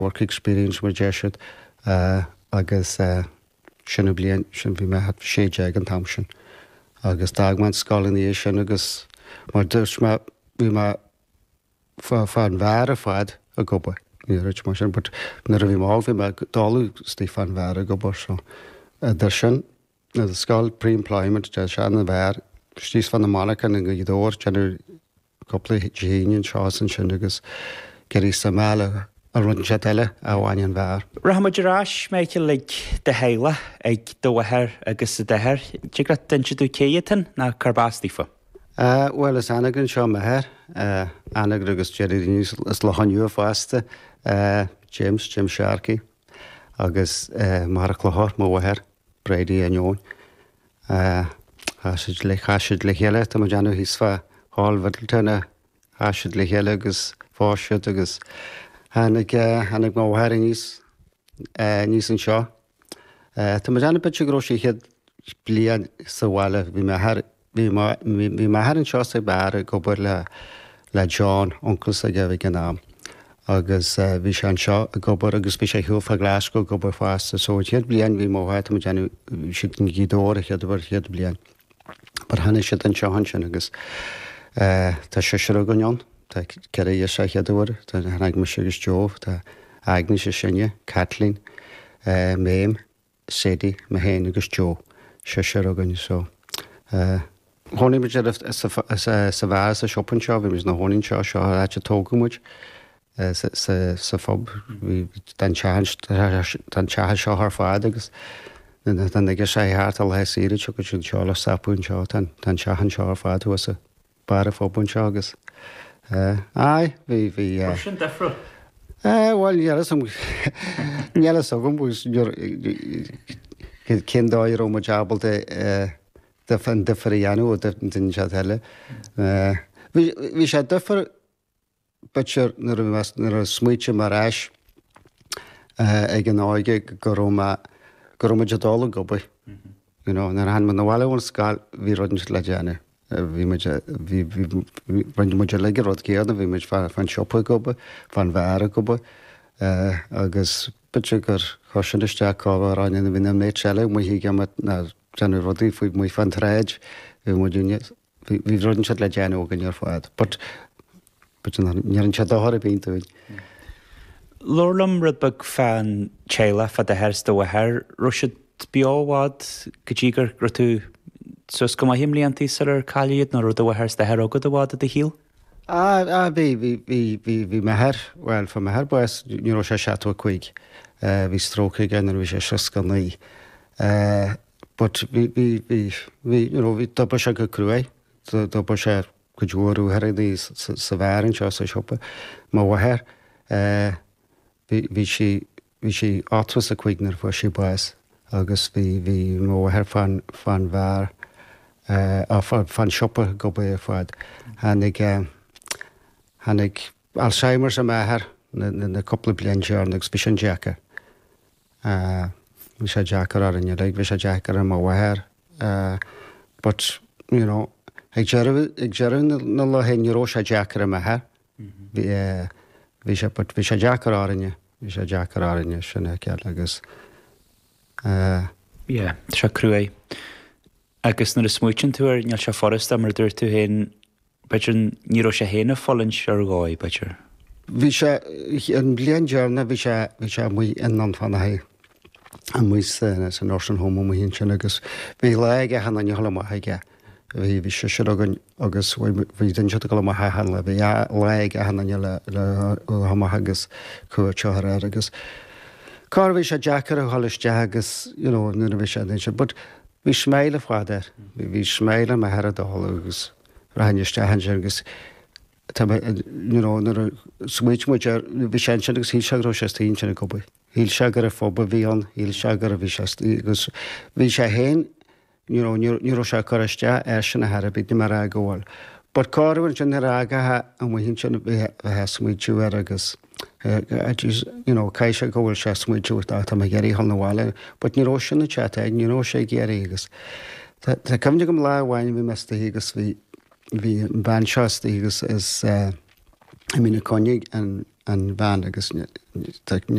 work experience mar deisiid agus sinna blian sin bhí me séide an tamsin. Agus dagmain scoilin é sin agus mar dúirs me bhí me fan bhar a fad a goba. Ní reit mar sin, but nar a bhí mág bhí me dáú tí fan bhar a goba so. Dar sin, na scoil pre-employment de sean na bhar, stís fan na Monica na go dóir teanú coppla déanaon seásan sin agus gerí sa mála a run se eile a bhhain bhar. Rahamadirás méid le de héile ag dóhair agus sa dehair. Tígra den si dú céiatan na carbástífa? Well, is anagan seo meheir, anag agus Jerry is lochanniu fásta, James Sharkey, agus mar a clothir má bhair, Brady a Nyon. Chaisiid le chéile, tá deanú hís fa hall vadaltana, chaisiid le chéile agus fáisiid agus hannig má bhair níos an seo. Tá deanú bit gróí chéad blian sa bhile bhí me an seo sa bear go bar le John onclas a gabh gan nám. Agus bhí sé an seo a gobar agus bhí sé thuúfa Glasgow go bar fásta, so chéad blian bhí máhaid am deanú si an gídóir a chéad bar chéad blian. Bar hanna si an seohan sin agus tá sé se ganón, tá ceir é sé chéadúir, tá hanag me sigus Jove, tá Agni sé sinne, Kathleen, Méim, Sadie, Mahéin agus Joe, sé gan so. Honnig me sa bhar sa shopping seo, bhí mis na honin seo seo áte tógamúid sa fob, den tehan seo ar fád agus den ige sé háart a le síre tu go sin seo le sapún seo, den tehan seo ar fád hu sa bar a fóbún seo agus. Bhí sin defra? Well, nílas agam bús cin dáir ó ma jabal de fan differ anú den se heile. Bhí sé differ butcher nar a smuoite mar eis ag an áige goróma dedála goba. Nar han man na bhhaile sáil bhí rodin le déana. Bhí muidir le rod céadna, bhí muid fan siopa goba, fan bhara goba, agus butcher gur chosin isteach cábh ráin na bhí na méid seile, mu hí gamat na Janú rodí fúid mú fan tréid, bhí rodin se le déana ógan ar fáid. But níarann se dáthir a bíntúid. Lorlam rudbag fan chéile fa de hers do bhair, ruisiid beáhád go dtígur grotú sus go himlíontí ar cáiliad nó rud a bhairs de heir agad a bhád a de híl? Bhí meheir, well, fa meheir buas ní sé seatú chuig. Bhí stróca gan bhí sé siscan naí. But bhí dobar se go cruúé, dobar se go dúirú heradí sa bhhairn seo sa siopa. Má bhair bhí si átras a chuignar fu si buas, agus bhí má bhair fan bhar fan siopa go bu fáid. Hannig Alzheimer sa meheir na coppla blian searn agus bhí sin Jackar. Bhí sé Jackar arinne, bhí sé Jackar am bhair. But, ag dearan na lehéin ró sé Jackar am meheir. Bhí sé Jackar arinne, sinna ceall agus. Se cruúé. Agus nar a smúitin tú níl se forrasta mar dúir tú hén beidir níró sé héna fallin se ar gáid beidir. Bhí sé an blian dearna bhí sé mu an fanna haid. An mu san orsan homó mu hín sin agus bhí le hanna nehala haige. Bhí sé agan agus bhí den se go le hanla, bhí le hanna le hamahagus chuirtear agus. Cá bhí sé Jackar a halliste agus nu bhí sé, but bhí sméile fáidir, bhí sméile me head a agus rahaniste agus smuit muidir bhí sé sin agus hí seagró sé tíon sinna goba. Híl se gur a fóba bhíon, híl se gur a bhí agus bhí sé héin níró se choiste sin na Harbí ní mar a ggóil. But cáhfuil sin agathe an bhhín sin bheit smuitiú agus caiise ggóil sé smuitiú tá géirí hall na bháile, but níró sin na teata níró sé géirí agus. Tá cumde go láhhain bhí measta agus bhí ban seasta agus is mína conig an an bhean agus